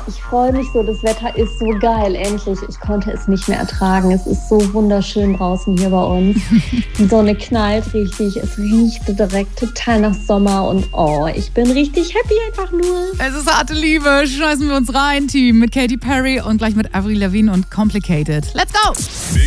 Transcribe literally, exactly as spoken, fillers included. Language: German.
Ich freue mich so, das Wetter ist so geil, endlich. Ich konnte es nicht mehr ertragen. Es ist so wunderschön draußen hier bei uns. Die Sonne knallt richtig, es riecht direkt total nach Sommer und oh, ich bin richtig happy einfach nur. Es ist harte Liebe, schmeißen wir uns rein, Team, mit Katy Perry und gleich mit Avril Lavigne und Complicated. Let's go!